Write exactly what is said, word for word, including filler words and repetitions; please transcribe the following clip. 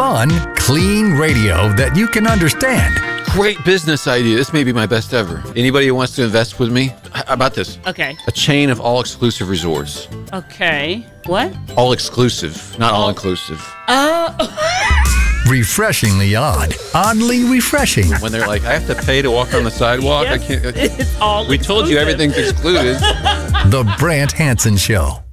fun, clean radio that you can understand. Great business idea. This may be my best ever. Anybody who wants to invest with me? How about this? Okay. A chain of all-exclusive resorts. Okay. What? All-exclusive, not all-inclusive. Oh. Refreshingly odd. Oddly refreshing. When they're like, I have to pay to walk on the sidewalk? Yes, I can't. it's all We told you exclusive. everything's excluded. The Brant Hansen Show.